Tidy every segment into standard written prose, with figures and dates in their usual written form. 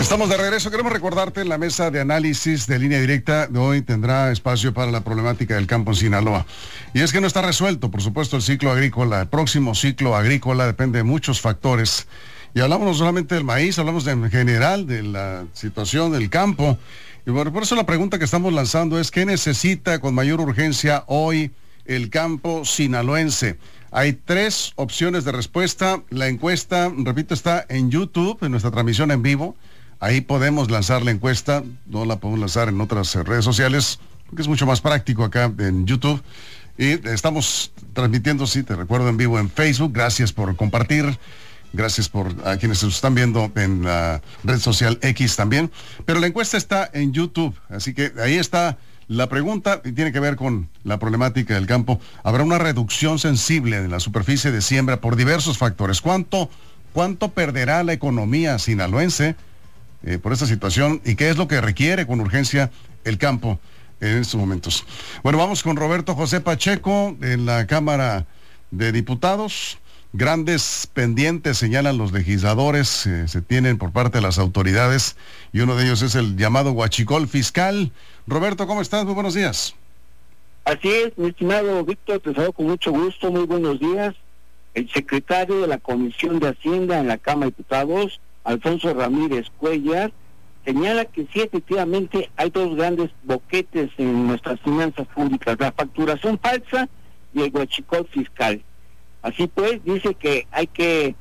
Estamos de regreso. Queremos recordarte, la mesa de análisis de Línea Directa de hoy tendrá espacio para la problemática del campo en Sinaloa. Y es que no está resuelto, por supuesto, el ciclo agrícola. El próximo ciclo agrícola depende de muchos factores. Y hablamos no solamente del maíz, hablamos en general de la situación del campo. Y bueno, por eso la pregunta que estamos lanzando es: ¿qué necesita con mayor urgencia hoy el campo sinaloense? Hay 3 opciones de respuesta. La encuesta, repito, está en YouTube, en nuestra transmisión en vivo. Ahí podemos lanzar la encuesta, no la podemos lanzar en otras redes sociales, porque es mucho más práctico acá en YouTube. Y estamos transmitiendo, sí, te recuerdo, en vivo en Facebook. Gracias por compartir. Gracias a quienes nos están viendo en la red social X también. Pero la encuesta está en YouTube, así que ahí está la pregunta y tiene que ver con la problemática del campo. Habrá una reducción sensible de la superficie de siembra por diversos factores. ¿Cuánto perderá la economía sinaloense por esta situación, y qué es lo que requiere con urgencia el campo en estos momentos? Bueno, vamos con Roberto José Pacheco en la Cámara de Diputados. Grandes pendientes, señalan los legisladores, se tienen por parte de las autoridades, y uno de ellos es el llamado huachicol fiscal. Roberto, ¿cómo estás? Muy buenos días. Así es, mi estimado Víctor, te saludo con mucho gusto, muy buenos días. El secretario de la Comisión de Hacienda en la Cámara de Diputados, Alfonso Ramírez Cuellar, señala que sí, efectivamente hay 2 grandes boquetes en nuestras finanzas públicas: la facturación falsa y el huachicol fiscal. Así pues, dice que hay que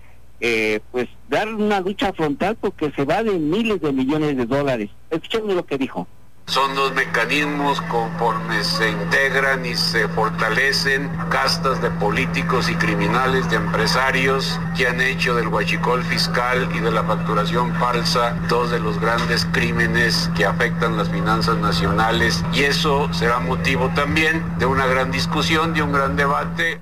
dar una lucha frontal porque se va de miles de millones de dólares. Escuchemos lo que dijo. Son 2 mecanismos conforme se integran y se fortalecen castas de políticos y criminales, de empresarios que han hecho del huachicol fiscal y de la facturación falsa 2 de los grandes crímenes que afectan las finanzas nacionales, y eso será motivo también de una gran discusión, de un gran debate.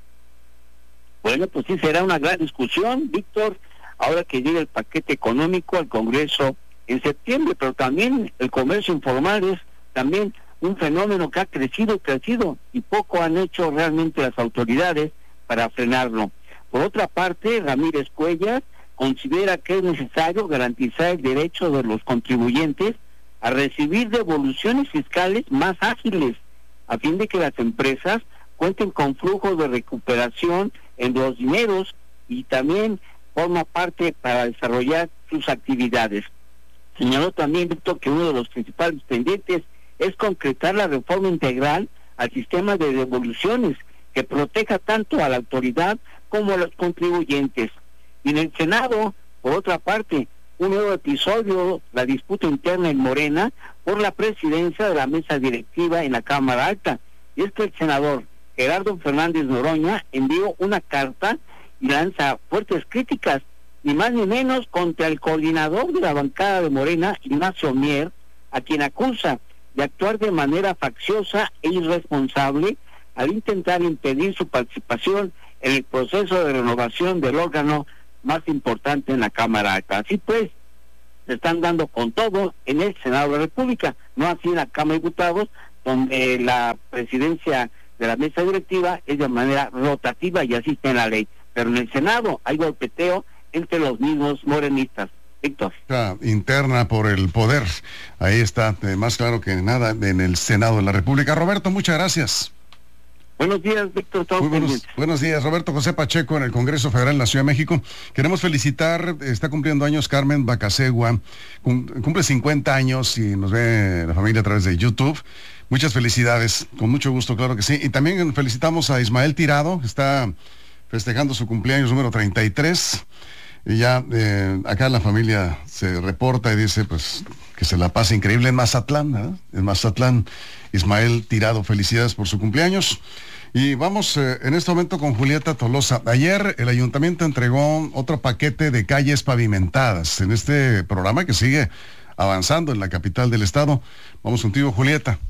Bueno, pues sí, será una gran discusión, Víctor, ahora que llegue el paquete económico al Congreso en septiembre, pero también el comercio informal es también un fenómeno que ha crecido, y poco han hecho realmente las autoridades para frenarlo. Por otra parte, Ramírez Cuellar considera que es necesario garantizar el derecho de los contribuyentes a recibir devoluciones fiscales más ágiles, a fin de que las empresas cuenten con flujos de recuperación en los dineros, y también forma parte para desarrollar sus actividades. Señaló también, Víctor, que uno de los principales pendientes es concretar la reforma integral al sistema de devoluciones que proteja tanto a la autoridad como a los contribuyentes. Y en el Senado, por otra parte, un nuevo episodio, la disputa interna en Morena por la presidencia de la mesa directiva en la Cámara Alta. Y es que el senador Gerardo Fernández Noroña envió una carta y lanza fuertes críticas, ni más ni menos, contra el coordinador de la bancada de Morena, Ignacio Mier, a quien acusa de actuar de manera facciosa e irresponsable al intentar impedir su participación en el proceso de renovación del órgano más importante en la Cámara Alta. Así pues, se están dando con todo en el Senado de la República, no así en la Cámara de Diputados, donde la presidencia de la mesa directiva es de manera rotativa y así está en la ley. Pero en el Senado hay golpeteo entre los mismos morenistas. Víctor. Interna por el poder. Ahí está, más claro que nada, en el Senado de la República. Roberto, muchas gracias. Buenos días, Víctor. Muy buenos días, Roberto José Pacheco, en el Congreso Federal en la Ciudad de México. Queremos felicitar, está cumpliendo años Carmen Bacasegua, cumple 50 años y nos ve la familia a través de YouTube. Muchas felicidades, con mucho gusto, claro que sí. Y también felicitamos a Ismael Tirado, que está festejando su cumpleaños número 33. Y ya acá la familia se reporta y dice pues que se la pase increíble en Mazatlán, ¿eh? En Mazatlán. Ismael Tirado, felicidades por su cumpleaños. Y vamos en este momento con Julieta Tolosa. Ayer el ayuntamiento entregó otro paquete de calles pavimentadas en este programa que sigue avanzando en la capital del estado. Vamos contigo, Julieta.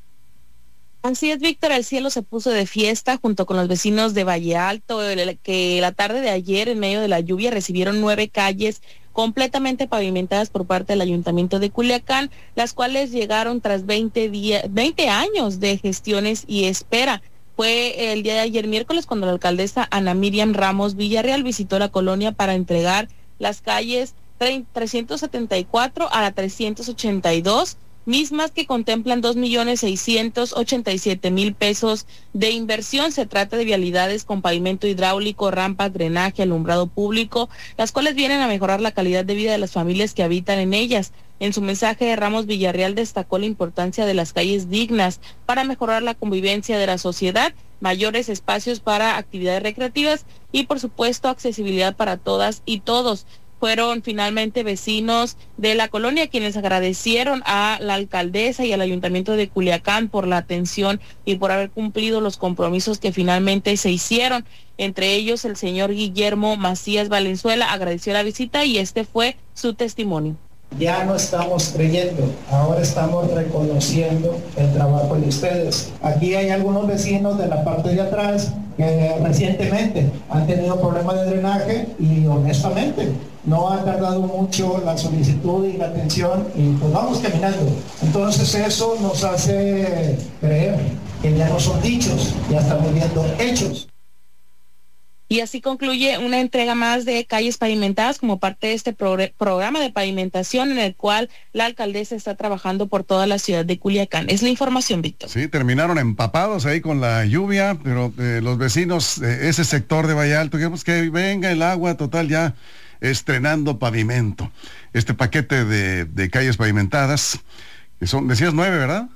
Así es, Víctor, el cielo se puso de fiesta junto con los vecinos de Valle Alto, que la tarde de ayer, en medio de la lluvia, recibieron 9 calles completamente pavimentadas por parte del Ayuntamiento de Culiacán, las cuales llegaron tras 20 años de gestiones y espera. Fue el día de ayer miércoles cuando la alcaldesa Ana Miriam Ramos Villarreal visitó la colonia para entregar las calles 374 a la 382, mismas que contemplan 2.687.000 pesos de inversión. Se trata de vialidades con pavimento hidráulico, rampas, drenaje, alumbrado público, las cuales vienen a mejorar la calidad de vida de las familias que habitan en ellas. En su mensaje, Ramos Villarreal destacó la importancia de las calles dignas para mejorar la convivencia de la sociedad, mayores espacios para actividades recreativas y, por supuesto, accesibilidad para todas y todos. Fueron finalmente vecinos de la colonia quienes agradecieron a la alcaldesa y al ayuntamiento de Culiacán por la atención y por haber cumplido los compromisos que finalmente se hicieron. Entre ellos, el señor Guillermo Macías Valenzuela agradeció la visita y este fue su testimonio. Ya no estamos creyendo, ahora estamos reconociendo el trabajo de ustedes. Aquí hay algunos vecinos de la parte de atrás que recientemente han tenido problemas de drenaje y honestamente no ha tardado mucho la solicitud y la atención y pues vamos caminando. Entonces eso nos hace creer que ya no son dichos, ya estamos viendo hechos. Y así concluye una entrega más de calles pavimentadas como parte de este programa de pavimentación en el cual la alcaldesa está trabajando por toda la ciudad de Culiacán. Es la información, Víctor. Sí, terminaron empapados ahí con la lluvia, pero los vecinos de ese sector de Valle Alto, queremos que venga el agua, total, ya estrenando pavimento. Este paquete de calles pavimentadas, que son, decías 9, ¿verdad?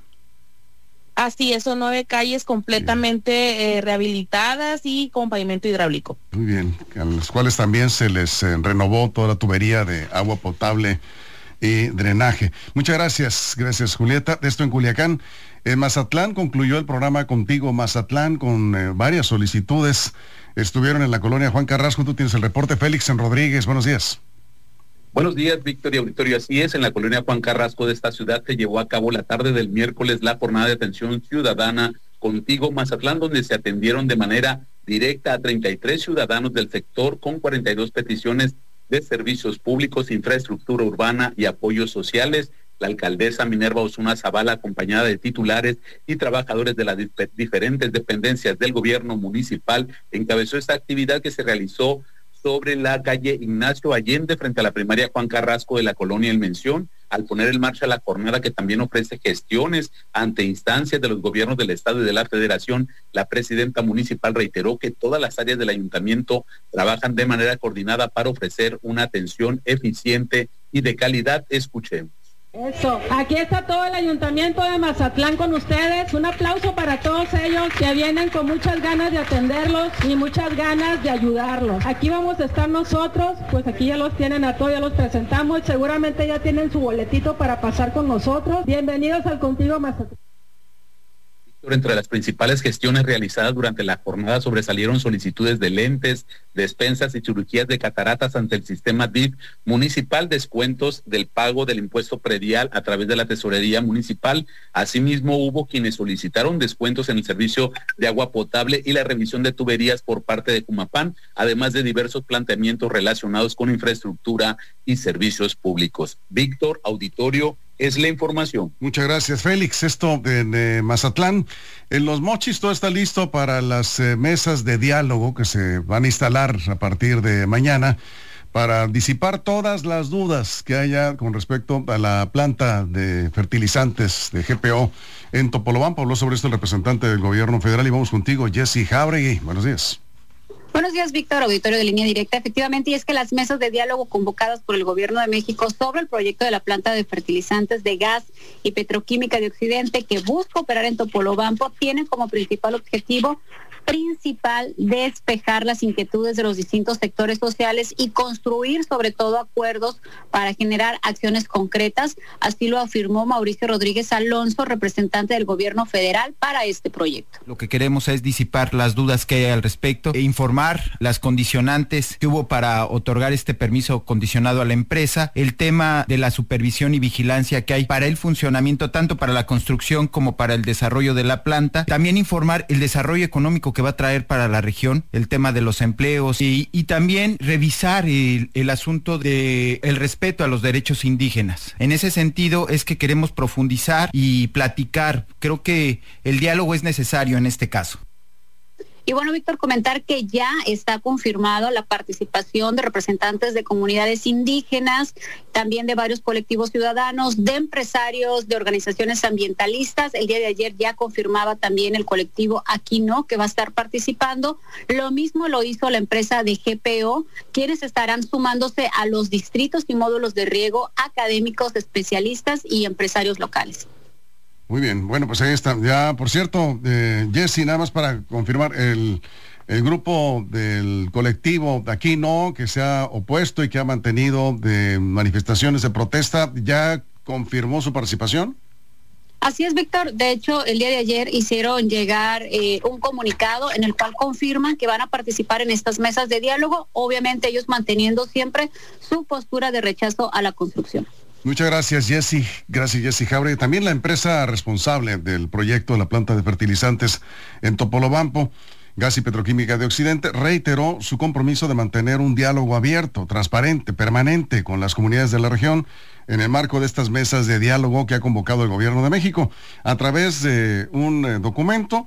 Así es, son 9 calles completamente rehabilitadas y con pavimento hidráulico. Muy bien, a las cuales también se les renovó toda la tubería de agua potable y drenaje. Muchas gracias, Julieta. Esto en Culiacán. En Mazatlán concluyó el programa Contigo Mazatlán con varias solicitudes. Estuvieron en la colonia Juan Carrasco. Tú tienes el reporte, Félix Rodríguez. Buenos días. Buenos días, Víctor y auditorio. Así es, en la colonia Juan Carrasco de esta ciudad se llevó a cabo la tarde del miércoles la jornada de atención ciudadana Contigo Mazatlán, donde se atendieron de manera directa a 33 ciudadanos del sector con 42 peticiones de servicios públicos, infraestructura urbana y apoyos sociales. La alcaldesa Minerva Osuna Zavala, acompañada de titulares y trabajadores de las diferentes dependencias del gobierno municipal, encabezó esta actividad que se realizó sobre la calle Ignacio Allende frente a la primaria Juan Carrasco de la colonia El Mención, al poner en marcha la jornada que también ofrece gestiones ante instancias de los gobiernos del Estado y de la Federación. La presidenta municipal reiteró que todas las áreas del ayuntamiento trabajan de manera coordinada para ofrecer una atención eficiente y de calidad. Escuchemos. Eso, aquí está todo el ayuntamiento de Mazatlán con ustedes. Un aplauso para todos ellos que vienen con muchas ganas de atenderlos y muchas ganas de ayudarlos. Aquí vamos a estar nosotros, pues aquí ya los tienen a todos, ya los presentamos. Seguramente ya tienen su boletito para pasar con nosotros. Bienvenidos al Contigo Mazatlán. Entre las principales gestiones realizadas durante la jornada sobresalieron solicitudes de lentes, despensas y cirugías de cataratas ante el sistema DIF municipal, descuentos del pago del impuesto predial a través de la tesorería municipal. Asimismo, hubo quienes solicitaron descuentos en el servicio de agua potable y la revisión de tuberías por parte de Cumapán, además de diversos planteamientos relacionados con infraestructura y servicios públicos. Víctor, auditorio, es la información. Muchas gracias, Félix. Esto de Mazatlán. En Los Mochis todo está listo para las mesas de diálogo que se van a instalar a partir de mañana para disipar todas las dudas que haya con respecto a la planta de fertilizantes de GPO en Topolobampo. Habló sobre esto el representante del gobierno federal y vamos contigo, Jessy Jauregui. Buenos días. Buenos días, Víctor, auditorio de Línea Directa. Efectivamente, y es que las mesas de diálogo convocadas por el Gobierno de México sobre el proyecto de la planta de fertilizantes de gas y petroquímica de Occidente que busca operar en Topolobampo tienen como principal objetivo despejar las inquietudes de los distintos sectores sociales y construir sobre todo acuerdos para generar acciones concretas. Así lo afirmó Mauricio Rodríguez Alonso, representante del gobierno federal para este proyecto. Lo que queremos es disipar las dudas que hay al respecto e informar las condicionantes que hubo para otorgar este permiso condicionado a la empresa, el tema de la supervisión y vigilancia que hay para el funcionamiento tanto para la construcción como para el desarrollo de la planta, también informar el desarrollo económico que va a traer para la región, el tema de los empleos y también revisar el asunto de el respeto a los derechos indígenas. En ese sentido es que queremos profundizar y platicar. Creo que el diálogo es necesario en este caso. Y bueno, Víctor, comentar que ya está confirmado la participación de representantes de comunidades indígenas, también de varios colectivos ciudadanos, de empresarios, de organizaciones ambientalistas. El día de ayer ya confirmaba también el colectivo Aquí No, que va a estar participando. Lo mismo lo hizo la empresa de GPO, quienes estarán sumándose a los distritos y módulos de riego, académicos, especialistas y empresarios locales. Muy bien, bueno, pues ahí está. Ya, por cierto, Jessy, nada más para confirmar, el grupo del colectivo de Aquí No, que se ha opuesto y que ha mantenido de manifestaciones de protesta, ¿ya confirmó su participación? Así es, Víctor. De hecho, el día de ayer hicieron llegar un comunicado en el cual confirman que van a participar en estas mesas de diálogo, obviamente ellos manteniendo siempre su postura de rechazo a la construcción. Muchas gracias, Jessy. Gracias, Jessy Jauregui. También la empresa responsable del proyecto de la planta de fertilizantes en Topolobampo, Gas y Petroquímica de Occidente, reiteró su compromiso de mantener un diálogo abierto, transparente, permanente con las comunidades de la región en el marco de estas mesas de diálogo que ha convocado el Gobierno de México. A través de un documento,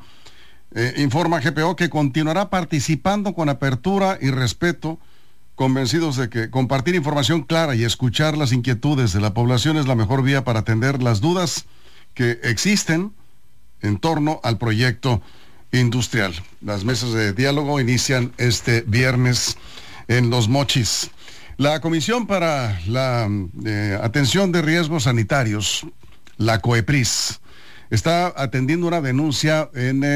informa GPO que continuará participando con apertura y respeto, convencidos de que compartir información clara y escuchar las inquietudes de la población es la mejor vía para atender las dudas que existen en torno al proyecto industrial. Las mesas de diálogo inician este viernes en Los Mochis. La Comisión para la Atención de Riesgos Sanitarios, la COEPRIS, está atendiendo una denuncia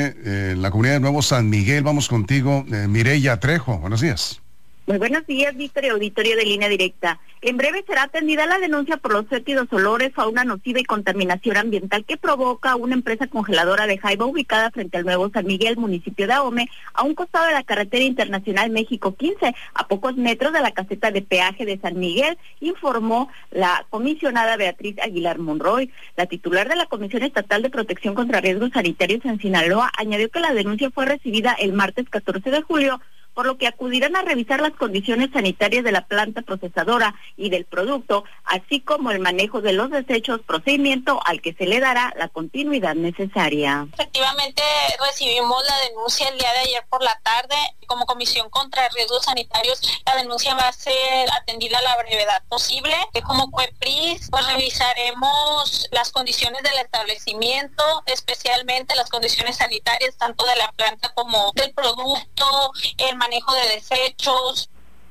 en la comunidad de Nuevo San Miguel. Vamos contigo, Mireya Trejo. Buenos días. Muy buenos días, Víctor y auditorio de Línea Directa. En breve será atendida la denuncia por los fétidos olores, fauna nociva y contaminación ambiental que provoca una empresa congeladora de jaiba ubicada frente al Nuevo San Miguel, municipio de Ahome, a un costado de la carretera internacional México 15, a pocos metros de la caseta de peaje de San Miguel, informó la comisionada Beatriz Aguilar Monroy. La titular de la Comisión Estatal de Protección contra Riesgos Sanitarios en Sinaloa añadió que la denuncia fue recibida el martes 14 de julio, por lo que acudirán a revisar las condiciones sanitarias de la planta procesadora y del producto, así como el manejo de los desechos, procedimiento al que se le dará la continuidad necesaria. Efectivamente, recibimos la denuncia el día de ayer por la tarde. Como Comisión contra Riesgos Sanitarios, la denuncia va a ser atendida a la brevedad posible. Como COEPRIS, pues revisaremos las condiciones del establecimiento, especialmente las condiciones sanitarias, tanto de la planta como del producto, el manejo de desechos.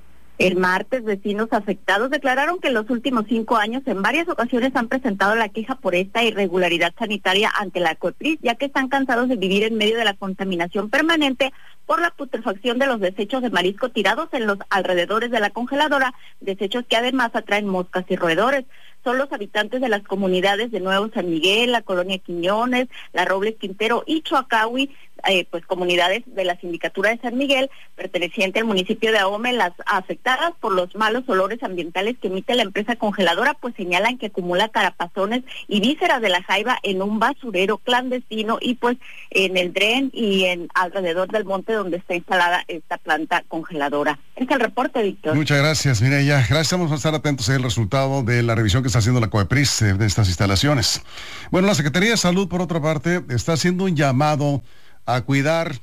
El martes, vecinos afectados declararon que en los últimos 5 años en varias ocasiones han presentado la queja por esta irregularidad sanitaria ante la COEPRIS, ya que están cansados de vivir en medio de la contaminación permanente por la putrefacción de los desechos de marisco tirados en los alrededores de la congeladora, desechos que además atraen moscas y roedores. Son los habitantes de las comunidades de Nuevo San Miguel, la Colonia Quiñones, la Robles Quintero y Choacahui, pues comunidades de la Sindicatura de San Miguel, perteneciente al municipio de Ahome, las afectadas por los malos olores ambientales que emite la empresa congeladora, pues señalan que acumula carapazones y vísceras de la jaiba en un basurero clandestino y pues en el dren y en alrededor del monte donde está instalada esta planta congeladora. Es el reporte, Víctor. Muchas gracias, Mireya. Gracias, vamos a estar atentos al resultado de la revisión que está haciendo la COEPRIS de estas instalaciones. Bueno, la Secretaría de Salud, por otra parte, está haciendo un llamado a cuidar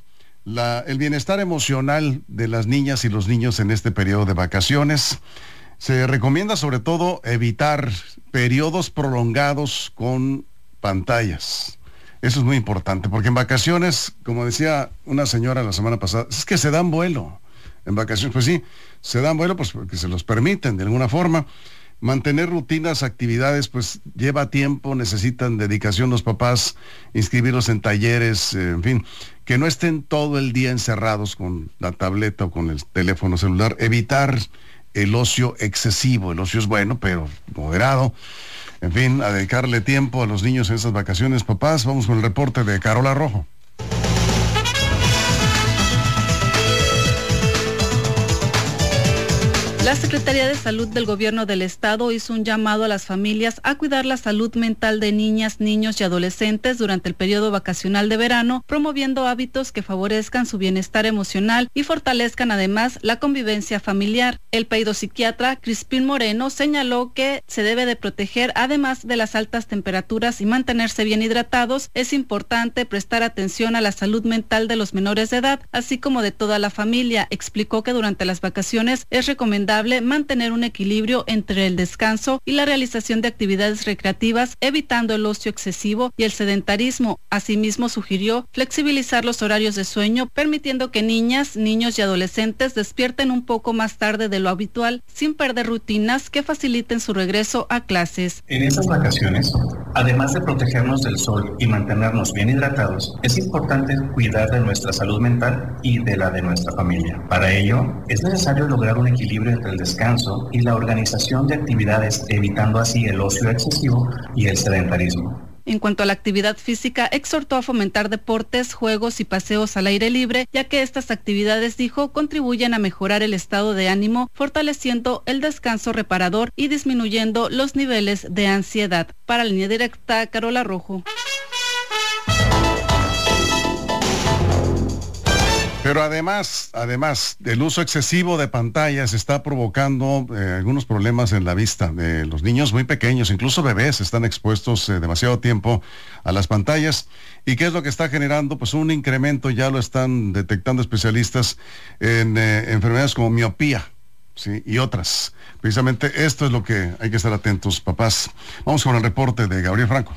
el bienestar emocional de las niñas y los niños en este periodo de vacaciones. Se recomienda sobre todo evitar periodos prolongados con pantallas. Eso es muy importante, porque en vacaciones, como decía una señora la semana pasada, es que se dan vuelo. En vacaciones, pues sí, se dan vuelo pues porque se los permiten de alguna forma. Mantener rutinas, actividades, pues lleva tiempo, necesitan dedicación los papás, inscribirlos en talleres, en fin, que no estén todo el día encerrados con la tableta o con el teléfono celular. Evitar el ocio excesivo. El ocio es bueno, pero moderado. En fin, a dedicarle tiempo a los niños en esas vacaciones, papás. Vamos con el reporte de Carola Rojo. La La Secretaría de Salud del Gobierno del Estado hizo un llamado a las familias a cuidar la salud mental de niñas, niños y adolescentes durante el periodo vacacional de verano, promoviendo hábitos que favorezcan su bienestar emocional y fortalezcan además la convivencia familiar. El peidopsiquiatra Crispín Moreno señaló que se debe de proteger, además de las altas temperaturas y mantenerse bien hidratados, es importante prestar atención a la salud mental de los menores de edad, así como de toda la familia. Explicó que durante las vacaciones es recomendable mantener un equilibrio entre el descanso y la realización de actividades recreativas, evitando el ocio excesivo y el sedentarismo. Asimismo, sugirió flexibilizar los horarios de sueño, permitiendo que niñas, niños y adolescentes despierten un poco más tarde de lo habitual, sin perder rutinas que faciliten su regreso a clases. En estas vacaciones, además de protegernos del sol y mantenernos bien hidratados, es importante cuidar de nuestra salud mental y de la de nuestra familia. Para ello, es necesario lograr un equilibrio entre el descanso y la organización de actividades, evitando así el ocio excesivo y el sedentarismo. En cuanto a la actividad física, exhortó a fomentar deportes, juegos y paseos al aire libre, ya que estas actividades, dijo, contribuyen a mejorar el estado de ánimo, fortaleciendo el descanso reparador y disminuyendo los niveles de ansiedad. Para Línea Directa, Carola Rojo. Pero además del uso excesivo de pantallas está provocando algunos problemas en la vista de los niños muy pequeños, incluso bebés están expuestos demasiado tiempo a las pantallas. ¿Y qué es lo que está generando? Pues un incremento, ya lo están detectando especialistas, en enfermedades como miopía, ¿sí? Y otras. Precisamente esto es lo que hay que estar atentos, papás. Vamos con el reporte de Gabriel Franco.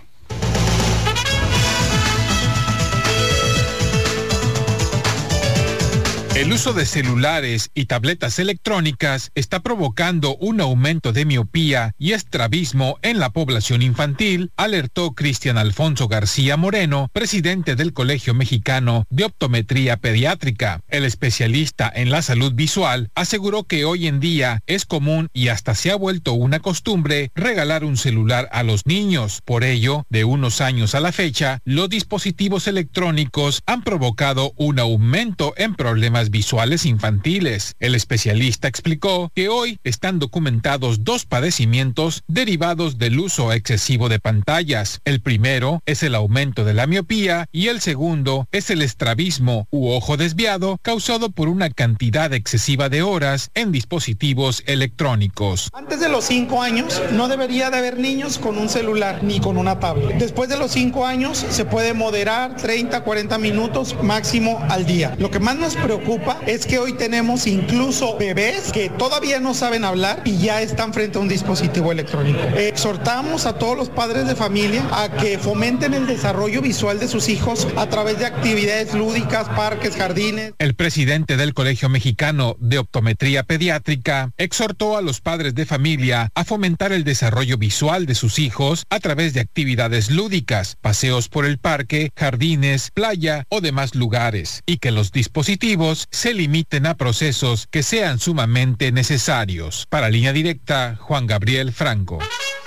El uso de celulares y tabletas electrónicas está provocando un aumento de miopía y estrabismo en la población infantil, alertó Cristian Alfonso García Moreno, presidente del Colegio Mexicano de Optometría Pediátrica. El especialista en la salud visual aseguró que hoy en día es común y hasta se ha vuelto una costumbre regalar un celular a los niños. Por ello, de unos años a la fecha, los dispositivos electrónicos han provocado un aumento en problemas visuales infantiles. El especialista explicó que hoy están documentados dos padecimientos derivados del uso excesivo de pantallas. El primero es el aumento de la miopía y el segundo es el estrabismo u ojo desviado causado por una cantidad excesiva de horas en dispositivos electrónicos. Antes de los 5 años no debería de haber niños con un celular ni con una tablet. Después de los 5 años se puede moderar 30, 40 minutos máximo al día. Lo que más nos preocupa es que hoy tenemos incluso bebés que todavía no saben hablar y ya están frente a un dispositivo electrónico. Exhortamos a todos los padres de familia a que fomenten el desarrollo visual de sus hijos a través de actividades lúdicas, parques, jardines. El presidente del Colegio Mexicano de Optometría Pediátrica exhortó a los padres de familia a fomentar el desarrollo visual de sus hijos a través de actividades lúdicas, paseos por el parque, jardines, playa o demás lugares, y que los dispositivos se limiten a procesos que sean sumamente necesarios. Para Línea Directa, Juan Gabriel Franco.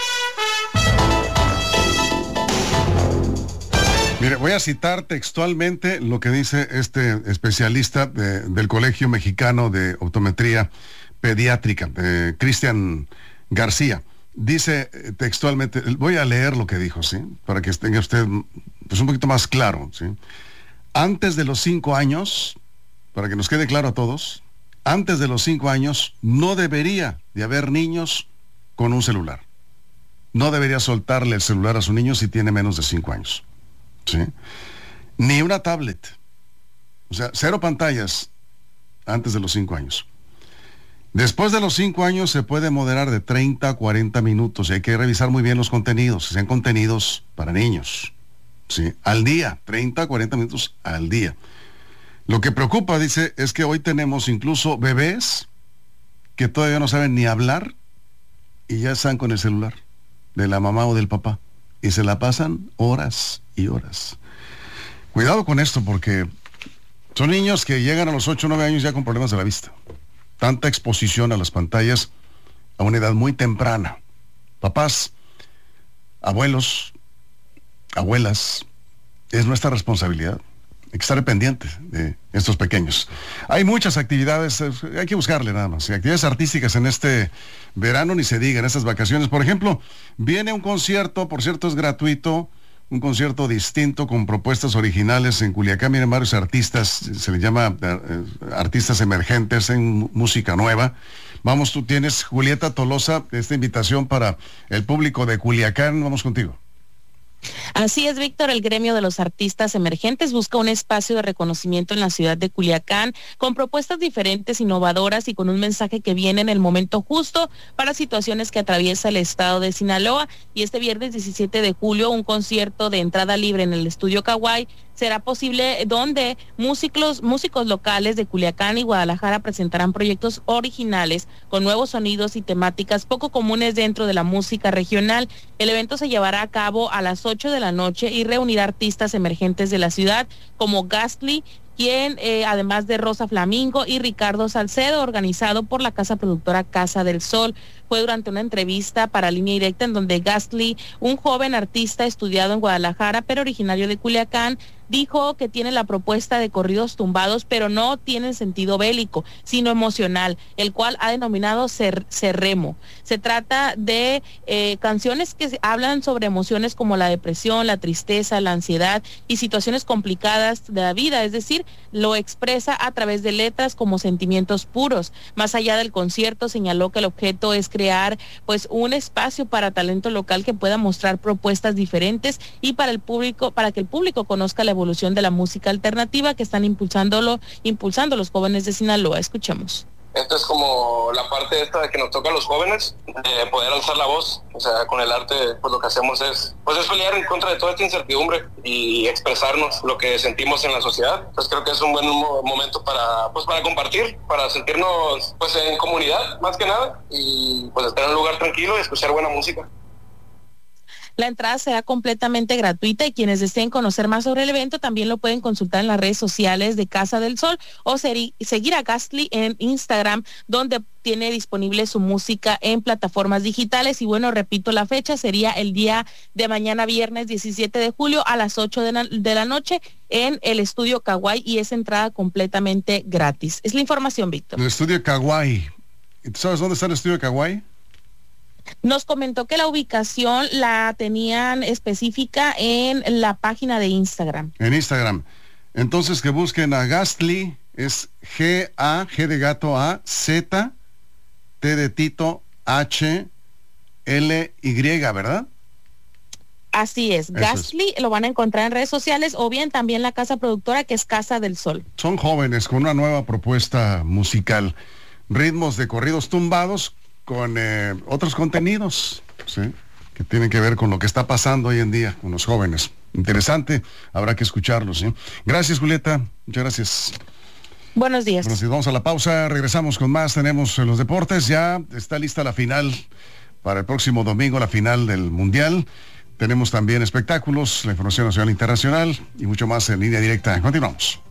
Mire, voy a citar textualmente lo que dice este especialista del Colegio Mexicano de Optometría Pediátrica, Cristian García. Dice textualmente, voy a leer lo que dijo, ¿sí? Para que tenga usted pues un poquito más claro, ¿sí? Antes de los 5 años, para que nos quede claro a todos, antes de los 5 años no debería de haber niños con un celular. No debería soltarle el celular a su niño si tiene menos de 5 años. ¿Sí? Ni una tablet. O sea, 0 pantallas antes de los 5 años. Después de los 5 años se puede moderar de 30 a 40 minutos y hay que revisar muy bien los contenidos, que sean contenidos para niños. ¿Sí? Al día, 30 a 40 minutos al día. Lo que preocupa, dice, es que hoy tenemos incluso bebés que todavía no saben ni hablar y ya están con el celular de la mamá o del papá y se la pasan horas y horas. Cuidado con esto porque son niños que llegan a los 8 o 9 años ya con problemas de la vista. Tanta exposición a las pantallas a una edad muy temprana. Papás, abuelos, abuelas, es nuestra responsabilidad. Hay que estar pendiente de estos pequeños. Hay muchas actividades, hay que buscarle nada más. Actividades artísticas en este verano, ni se diga, en estas vacaciones. Por ejemplo, viene un concierto, por cierto es gratuito, un concierto distinto con propuestas originales en Culiacán. Vienen varios artistas, se les llama artistas emergentes en música nueva. Vamos, tú tienes, Julieta Tolosa, esta invitación para el público de Culiacán. Vamos contigo. Así es, Víctor, el gremio de los artistas emergentes busca un espacio de reconocimiento en la ciudad de Culiacán con propuestas diferentes, innovadoras y con un mensaje que viene en el momento justo para situaciones que atraviesa el estado de Sinaloa. Y este viernes 17 de julio, un concierto de entrada libre en el Estudio Kawaii será posible, donde músicos locales de Culiacán y Guadalajara presentarán proyectos originales con nuevos sonidos y temáticas poco comunes dentro de la música regional. El evento se llevará a cabo a las 8 de la noche y reunirá artistas emergentes de la ciudad como Ghastly, quien además de Rosa Flamingo y Ricardo Salcedo, organizado por la casa productora Casa del Sol. Fue durante una entrevista para Línea Directa en donde Ghastly, un joven artista estudiado en Guadalajara pero originario de Culiacán, dijo que tiene la propuesta de corridos tumbados, pero no tiene sentido bélico, sino emocional, el cual ha denominado Cerremo. Se trata de canciones que hablan sobre emociones como la depresión, la tristeza, la ansiedad y situaciones complicadas de la vida, es decir, lo expresa a través de letras como sentimientos puros. Más allá del concierto, señaló que el objeto es crear pues un espacio para talento local que pueda mostrar propuestas diferentes y para el público, para que el público conozca la evolución de la música alternativa que están impulsando los jóvenes de Sinaloa. Escuchemos. Esto es como la parte esta de que nos toca a los jóvenes, de poder alzar la voz. O sea, con el arte, pues lo que hacemos es pelear en contra de toda esta incertidumbre y expresarnos lo que sentimos en la sociedad. Pues creo que es un buen momento para compartir, para sentirnos pues en comunidad, más que nada, y pues estar en un lugar tranquilo y escuchar buena música. La entrada será completamente gratuita y quienes deseen conocer más sobre el evento también lo pueden consultar en las redes sociales de Casa del Sol o seguir a Ghastly en Instagram, donde tiene disponible su música en plataformas digitales. Y bueno, repito, la fecha sería el día de mañana, viernes 17 de julio a las 8 de la noche en el Estudio Kawaii, y es entrada completamente gratis. Es la información, Víctor. El Estudio Kawaii. ¿Sabes dónde está el Estudio Kawaii? Nos comentó que la ubicación la tenían específica en la página de Instagram. En Instagram. Entonces que busquen a Ghastly, es G de gato A, Z, T de Tito, H, L, Y, ¿verdad? Así es, Ghastly lo van a encontrar en redes sociales o bien también la casa productora que es Casa del Sol. Son jóvenes con una nueva propuesta musical, ritmos de corridos tumbados, con otros contenidos, ¿sí?, que tienen que ver con lo que está pasando hoy en día con los jóvenes. Interesante, habrá que escucharlos, ¿sí? Gracias, Julieta, muchas gracias. Buenos días. Bueno, si vamos a la pausa, regresamos con más. Tenemos los deportes, ya está lista la final para el próximo domingo, la final del Mundial. Tenemos también espectáculos, la información nacional e internacional y mucho más en Línea Directa. Continuamos.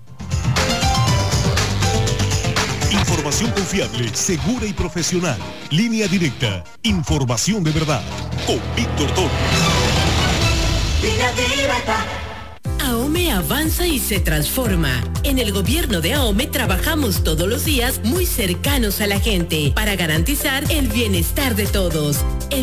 Información confiable, segura y profesional. Línea Directa. Información de verdad. Con Víctor Torres. Línea Directa. AOME avanza y se transforma. En el gobierno de AOME trabajamos todos los días muy cercanos a la gente para garantizar el bienestar de todos.